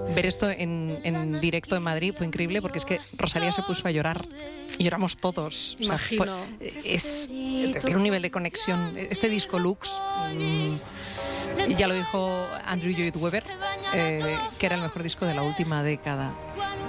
ver esto en directo en Madrid fue increíble, porque es que Rosalía se puso a llorar y lloramos todos. O sea, Imagino. tiene un nivel de conexión. Este disco Lux, ya lo dijo Andrew Lloyd Webber, que era el mejor disco de la última década.